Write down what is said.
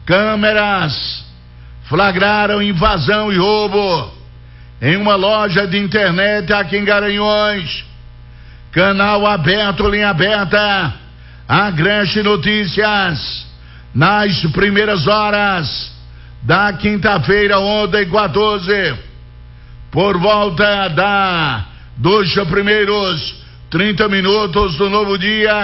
Câmeras flagraram invasão e roubo em uma loja de internet aqui em Garanhuns. Canal aberto, linha aberta. Agreste Notícias. Nas primeiras horas da quinta-feira, ontem, 14, por volta dos primeiros 30 minutos do novo dia,